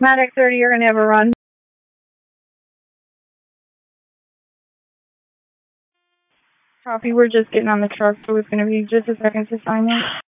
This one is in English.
Medic 30, you're gonna have a run. Copy, we're just getting on the truck, so it's gonna be just a second to sign in.